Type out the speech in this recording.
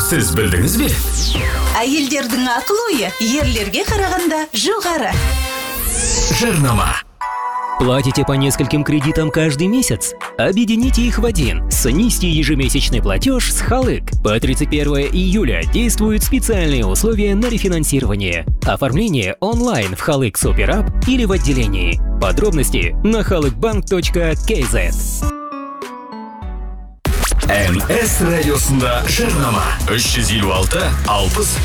Сіз білдіңіз бе? Әйелдердің ақыл-ойы ерлерге қарағанда жоғары. Жарнама. Платите по нескольким кредитам каждый месяц? Объедините их в один. Снизьте ежемесячный платеж с Халык. По 31 июля действуют специальные условия на рефинансирование. Оформление онлайн в Халык Суперап или в отделении. Подробности на halykbank.kz. НС радиосында жарнама. 356 60